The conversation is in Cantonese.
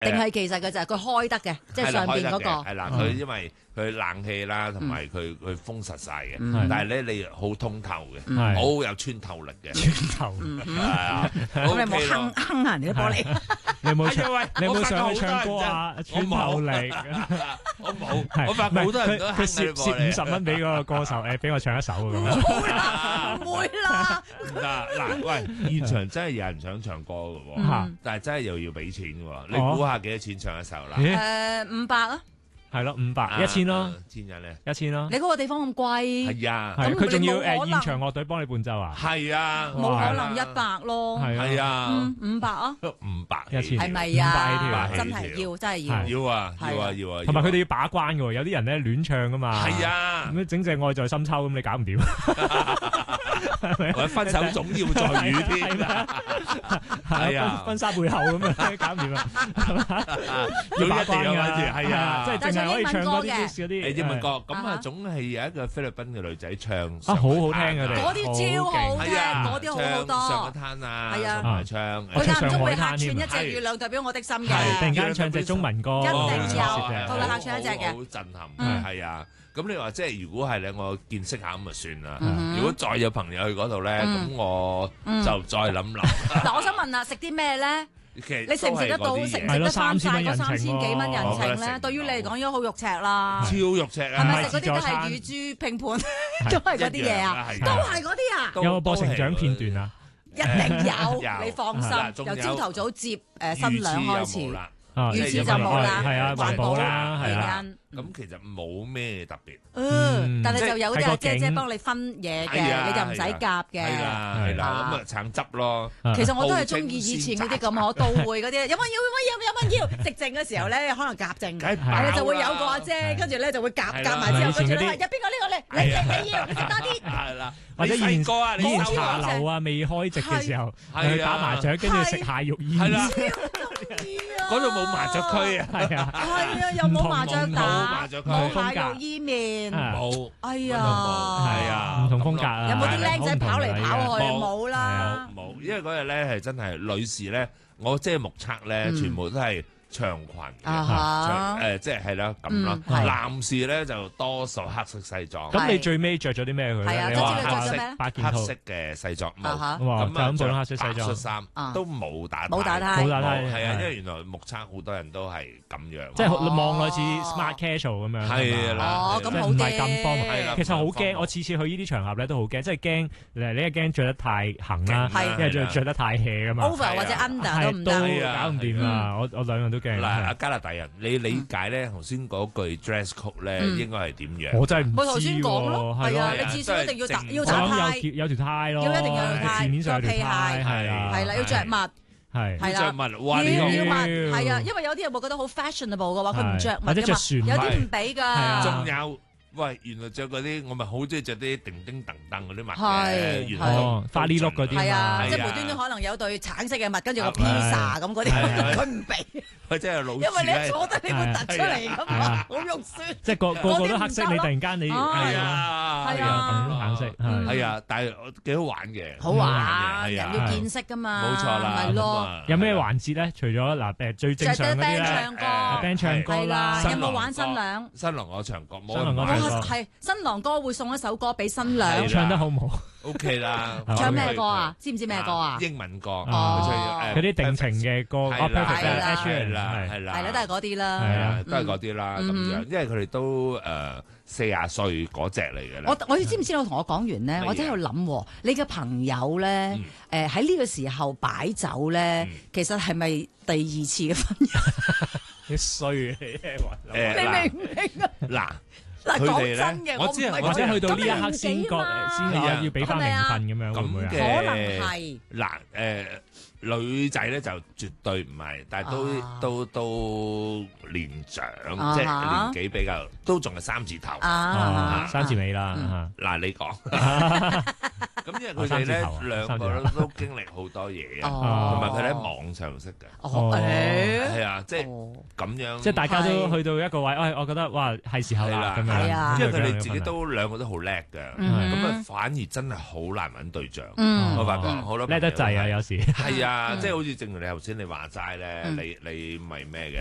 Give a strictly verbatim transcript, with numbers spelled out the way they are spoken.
定係其實佢就係佢開得嘅，即係上邊嗰個。 係啦，佢因為佢冷氣啦，同埋佢佢封實晒嘅，但係咧你好通透嘅，好有穿透力嘅。 穿透係啊， 咁你冇哼哼人哋啲玻璃？ 你有冇唱？你有冇上去唱歌啊？穿透力， 我冇，我發覺好多人都佢蝕蝕五十蚊俾嗰個歌手，誒，俾我唱一首咁樣。 唔會啦，唔會啦。 嗱嗱，喂，現場真係有人想唱歌嘅喎，但係真係又要俾錢嘅喎，你估下幾多錢唱一首啦？ 誒，五百啊！ 係咯，五百一千咯， 千人咧， 一千咯。 你嗰個地方咁貴， 係啊， 咁佢仲要誒現場樂隊幫你伴奏啊？ 係啊， 冇可能一百咯， 係啊， 五百啊， 五百一千， 係咪啊？ 五百真係要，真係要， 要啊，要啊，要啊， 同埋佢哋要把關嘅喎，有啲人咧亂唱噶嘛， 係啊， 咁整隻愛在深秋咁，你搞唔掂。 或者分手總要在雨天，係啊， 婚紗背後咁樣搞唔掂啊， 要把關㗎，係啊， 即係淨係可以唱嗰啲嗰啲英文歌，咁啊總係有一個菲律賓嘅女仔唱啊，好好聽佢哋， 嗰啲超好聽，嗰啲好好多， 上海灘啊，係啊，唱， 佢間唔中會客串一隻月亮代表我的心嘅， 突然間唱隻中文歌， 一定有，佢會客串一隻嘅， 好震撼，係啊。咁你話即係如果係咧，我見識下咁就算啦。如果再有朋友去嗰度咧，咁我就再諗諗。 嗱，我想問啦，食啲咩咧？你食唔食得到？食唔食得翻晒嗰三千幾蚊人情咧？對於你嚟講，已經好肉赤啦。 超肉赤啊！ 係咪食嗰啲都係乳豬拼盤？都係嗰啲嘢啊？都係嗰啲啊？ 有冇播成長片段啊？ 一定有，你放心。由朝頭早接誒新娘開始，魚翅就冇啦， 係啊，環保啦，係啊。 咁其實冇咩特別， 嗯，但係就有啲阿姐姐幫你分嘢嘅，你就唔使夾嘅， 係啦，係啦，咁啊橙汁咯。 其實我都係中意以前嗰啲咁可到會嗰啲，有乜要有乜要有乜要，食剩嘅時候咧，可能夾剩，係啊，就會有個阿姐，跟住咧就會夾夾埋之後，跟住咧入邊個呢個咧，你食你要，你食多啲， 係啦， 或者以前歌啊， 以前茶樓啊未開席嘅時候，去打麻雀，跟住食蟹肉煙， 係啦， 嗰度冇麻雀區啊， 係啊， 係啊，又冇麻雀打， 麻雀區。 蟹肉伊麵冇， 哎呀， 係啊，唔同風格啊！ 有冇啲靚仔跑嚟跑去？冇啦， 冇，因為嗰日咧係真係女士咧，我即係目測咧，全部都係長裙嘅，誒，即係係啦咁啦。男士咧就多數黑色西裝。 咁你最尾着咗啲咩佢？ 係啊， 你知話你着咗咩？ 八件套黑色嘅西裝冇， 咁就咁普通黑色西裝恤衫都冇打冇打呔， 冇打呔， 係啊，因為原來目測好多人都係咁樣， 即係望落似 smart casual 咁樣， 係啦， 哦，咁好啲， 唔係咁方便。 其實好驚，我次次去呢啲場合咧都好驚，即係驚誒，你一驚着得太行啦，因為着着得太 hea 噶嘛 ，over 或者 under 都唔得， 搞唔掂啊！我我兩樣都驚。 嗱，阿加拿大人，你理解咧頭先嗰句 dress code 咧應該係點樣？ 我真係唔知喎。 我頭先講咯，係啊，你至少一定要打要打呔， 有條呔咯， 要一定有條呔， 前面上有條呔，係啊， 係啦，要着襪。 係， 係啦，要要襪，係啊，因為有啲人會覺得好 fashionable 嘅話，佢唔着襪或者着船， 有啲唔俾㗎。 仲有，喂，原來着嗰啲，我咪好中意着啲叮叮噹噹嗰啲襪嘅， 原來花呢碌嗰啲， 係啊，即係無端端可能有對橙色嘅襪，跟住個披薩咁嗰啲，佢唔俾。 佢真係老， 因為你一坐低你會突出嚟㗎嘛，好肉酸。 即係個個個都黑色，你突然間你係啊， 係啊， 咁橙色係啊，但係幾好玩嘅， 好玩，人要見識㗎嘛， 冇錯啦， 係咯。 有咩環節咧？除咗嗱誒最正常嗰啲咧， 唱歌 ，band 唱歌啦， 有冇玩新娘？ 新郎我唱歌， 新郎我唱歌， 係新郎哥會送一首歌俾新娘， 唱得好唔好 ？O K 啦， 唱咩歌啊？知唔知咩歌啊？ 英文歌， 嗰啲定情嘅歌， 係啦， 係啦，係啦， 係啦，都係嗰啲啦， 係啊，都係嗰啲啦，咁樣，因為佢哋都誒四廿歲嗰隻嚟嘅啦。 我我知唔知道同我講完咧？我真係喺度諗，你嘅朋友咧，誒喺呢個時候擺酒咧，其實係咪第二次嘅婚姻？ 你衰啊！ 你明唔明啊？ 嗱。 嗱，講真嘅， 我知係或者去到呢一刻先覺先要俾翻名分咁樣，會唔會啊？ 可能係嗱，誒女仔咧就絕對唔係，但係都都都年長，即係年紀比較都仲係三字頭， 三字尾啦。 嗱，你講。 咁因為佢哋咧兩個都經歷好多嘢啊，同埋佢哋喺網上識嘅。 哦， 係啊，即係咁樣。 即係大家都去到一個位，誒，我覺得哇，係時候啦咁樣。 因為佢哋自己都兩個都好叻嘅，咁啊反而真係好難揾對象。我發覺好多叻得滯啊，有時。 係啊，即係好似正如你頭先你話齋咧，你你咪咩嘅？